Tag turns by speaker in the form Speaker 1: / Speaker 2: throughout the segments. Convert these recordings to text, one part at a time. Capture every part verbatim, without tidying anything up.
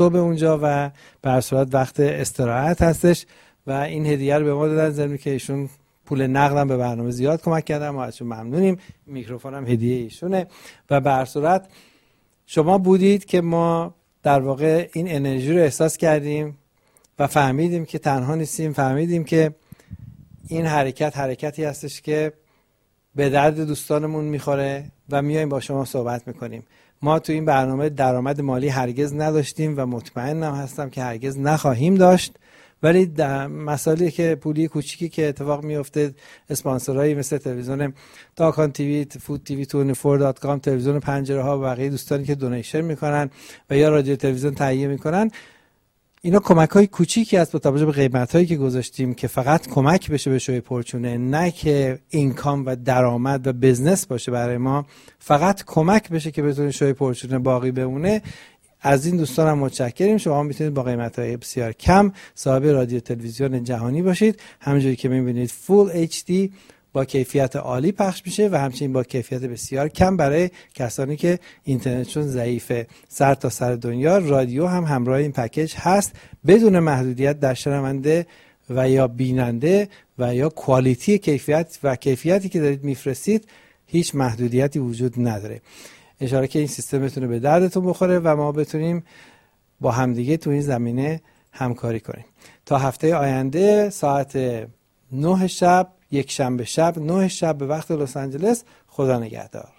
Speaker 1: صبح اونجا و به هر صورت وقت استراحت هستش و این هدیه رو به ما دادن، ضمن که ایشون پول نقدم به برنامه زیاد کمک کردن، ما ازشون ممنونیم. میکروفون هم هدیه ایشونه و به هر صورت شما بودید که ما در واقع این انرژی رو احساس کردیم و فهمیدیم که تنها نیستیم، فهمیدیم که این حرکت حرکتی هستش که به درد دوستانمون میخوره و میایم با شما صحبت میکنیم. ما تو این برنامه درآمد مالی هرگز نداشتیم و مطمئنم هستم که هرگز نخواهیم داشت، ولی در مسائلی که پولی کوچیکی که اتفاق میفته، اسپانسرایی مثل تلویزیون داکان تیوی، فود تیوی بیست و چهار دات کام، تلویزیون پنجره ها و بقیه دوستانی که دونیشن میکنن و یا رادیو تلویزیون تهیه میکنن، اینا کمک های کوچیکی است با توجه به قیمت هایی که گذاشتیم که فقط کمک بشه به شوی پرچونه، نه که اینکام و درآمد و بزنس باشه برای ما، فقط کمک بشه که بتونه شوی پرچونه باقی بمونه. از این دوستانم متشکریم. شما میتونید با قیمت‌های بسیار کم صاحب رادیو تلویزیون جهانی باشید. همونجوری که میبینید فول اچ دی با کیفیت عالی پخش میشه و همچنین با کیفیت بسیار کم برای کسانی که اینترنتشون ضعیفه. سر تا سر دنیا رادیو هم همراه این پکیج هست بدون محدودیت در شنونده و یا بیننده و یا کوالیتی کیفیت و کیفیتی که دارید میفرستید هیچ محدودیتی وجود نداره. اشاره که این سیستم بتونه به دردتون بخوره و ما بتونیم با همدیگه تو این زمینه همکاری کنیم. تا هفته آینده ساعت نه شب، یک شنبه شب نه شب به وقت لس آنجلس. خدا نگهدار.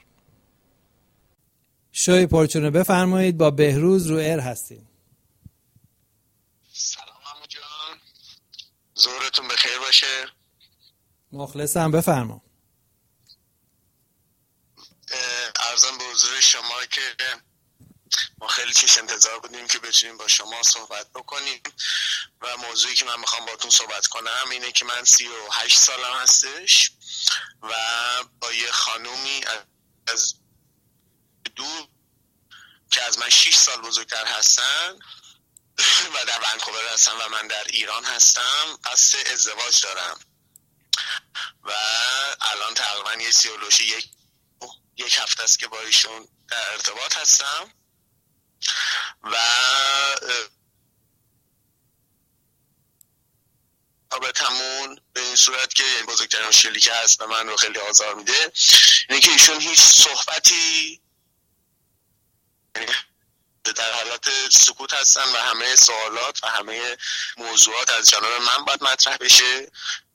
Speaker 1: شوی پرچونه بفرمایید، با بهروز رو ایر هستین.
Speaker 2: سلام عمو جان، ظهرتون بخیر باشه.
Speaker 1: مخلصم، بفرما.
Speaker 2: عرضم به حضور شما که ما خیلی چیز انتظار بودیم که بتونیم با شما صحبت بکنیم و موضوعی که من میخوام باتون صحبت کنم اینه که من سی و هشت سالم هستش و با یه خانومی از دور که از من شش سال بزرگتر هستن و در ونکوور هستن و من در ایران هستم قصد ازدواج دارم و الان تقریبا یه سیولوژی یک یک هفته است که با ایشون در ارتباط هستم و رابطمون به این صورت که بزرگترین مشکلی که هست و من رو خیلی آزار میده اینه که ایشون هیچ صحبتی در حالت سکوت هستن و همه سوالات و همه موضوعات از جانب من باید مطرح بشه.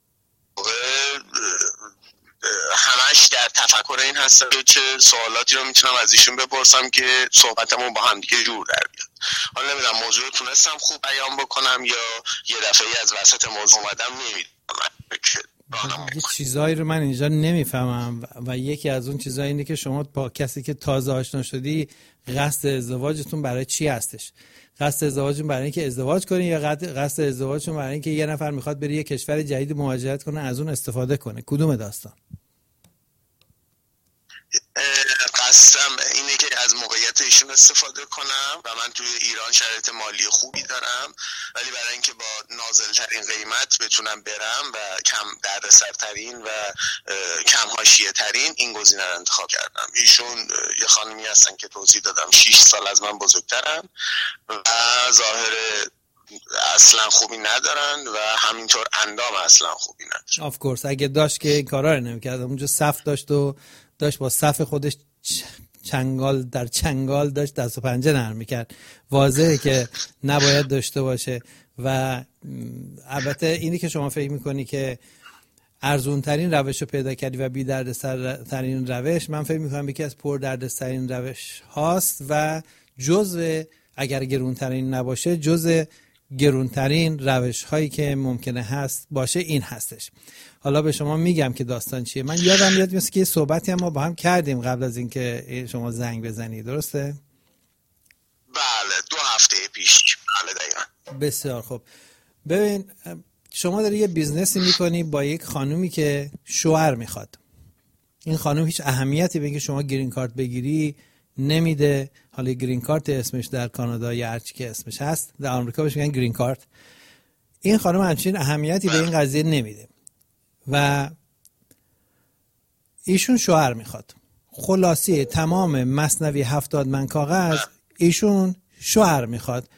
Speaker 2: همش در تفکر این هستم که چه سوالاتی رو میتونم از ایشون بپرسم که صحبتمون با هم دیگه جور در بیاد. حالا نمیدونم موضوع رو تونستم خوب بیان بکنم یا یه دفعه از وسط موضوع اومدم نمیدونم.
Speaker 1: یه چیزایی رو من اینجا نمیفهمم و یکی از اون چیزایی اینه که شما با کسی که تازه آشنا شدی قصد ازدواجتون برای چی هستش؟ قصد ازدواجتون برای اینکه ازدواج کنی یا قصد ازدواجتون برای اینکه یه نفر میخواد بره یه کشور جدید مهاجرت کنه از اون استفاده کنه؟ کدوم داستان؟
Speaker 2: قصدم اینه که از موقعیت ایشون استفاده کنم و من توی ایران شرایط مالی خوبی دارم ولی برای اینکه با نازل‌ترین قیمت بتونم برم و کم دردسرترین و کم حاشیه ترین این گزینه رو انتخاب کردم. ایشون یه خانمی هستن که توضیح دادم شش سال از من بزرگترن و ظاهر اصلا خوبی ندارن و همینطور اندام اصلا خوبی ندارن.
Speaker 1: آف کورس اگه داشت که این کارا رو نمی‌کرد. اونجا صف داشت و داشت با صف خودش چنگال در چنگال داشت دست و پنجه نرم میکرد. واضحه که نباید داشته باشه و البته اینی که شما فکر میکنی که ارزون ترین روش رو پیدا کردی و بی دردسر ترین روش، من فکر میکنم یکی از پر دردسر ترین روش هاست و جزء اگر گرون ترین نباشه جزء گرون ترین روش هایی که ممکنه هست باشه این هستش. حالا به شما میگم که داستان چیه. من یادم میاد مثل که صحبتی هم ما با هم کردیم قبل از اینکه شما زنگ بزنی، درسته؟
Speaker 2: بله دو هفته پیش. بله دقیقاً.
Speaker 1: بسیار خوب. ببین شما داری یه بیزنسی میکنی با یک خانومی که شوهر میخواد. این خانوم هیچ اهمیتی به اینکه شما گرین کارت بگیری نمیده. حالا گرین کارت اسمش در کانادا یا هر چی که اسمش هست، در آمریکا بهش میگن گرین کارت. این خانم همچین اهمیتی به این قضیه نمیده و ایشون شوهر میخواد. خلاصی تمام مثنوی هفتاد من کاغذ ایشون شوهر میخواد